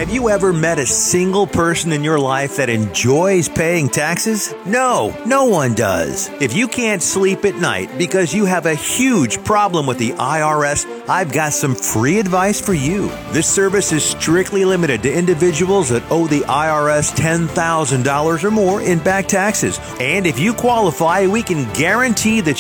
Have you ever met a single person in your life that enjoys paying taxes? No, no one does. If you can't sleep at night because you have a huge problem with the IRS, I've got some free advice for you. This service is strictly limited to individuals that owe the IRS $10,000 or more in back taxes. And if you qualify, we can guarantee that